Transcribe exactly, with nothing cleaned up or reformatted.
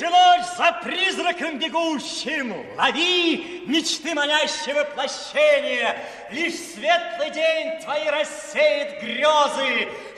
же ночь за призраком бегущим, лови мечты манящего воплощения. Лишь светлый день твои рассеет грезы.